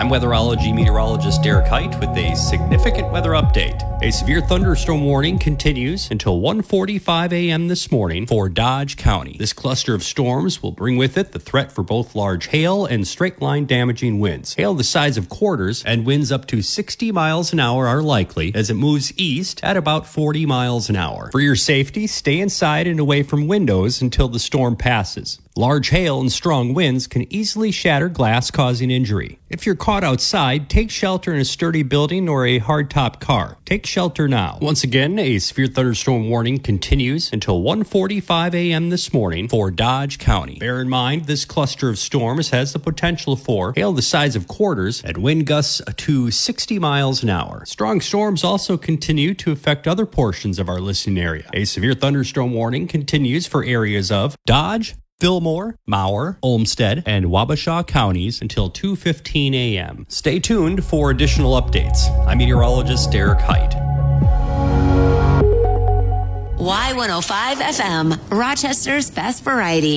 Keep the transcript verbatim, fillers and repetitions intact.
I'm weatherology meteorologist Derek Height with a significant weather update. A severe thunderstorm warning continues until one forty-five a.m. this morning for Dodge County. This cluster of storms will bring with it the threat for both large hail and straight-line damaging winds. Hail the size of quarters and winds up to sixty miles an hour are likely as it moves east at about forty miles an hour. For your safety, stay inside and away from windows until the storm passes. Large hail and strong winds can easily shatter glass, causing injury. If you're caught outside, take shelter in a sturdy building or a hardtop car. Take shelter now. Once again, a severe thunderstorm warning continues until one forty-five a.m. this morning for Dodge County. Bear in mind, this cluster of storms has the potential for hail the size of quarters and wind gusts to sixty miles an hour. Strong storms also continue to affect other portions of our listening area. A severe thunderstorm warning continues for areas of Dodge, Fillmore, Mower, Olmsted, and Wabasha counties until two fifteen a.m. Stay tuned for additional updates. I'm meteorologist Derek Height. Y one oh five F M, Rochester's best variety.